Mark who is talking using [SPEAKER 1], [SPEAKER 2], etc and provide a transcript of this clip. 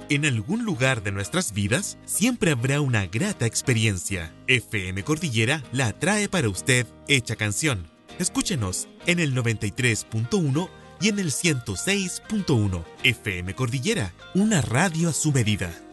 [SPEAKER 1] En algún lugar de nuestras vidas siempre habrá una grata experiencia. FM Cordillera la trae para usted hecha canción. Escúchenos en el 93.1 y en el 106.1. FM Cordillera, una radio a su medida.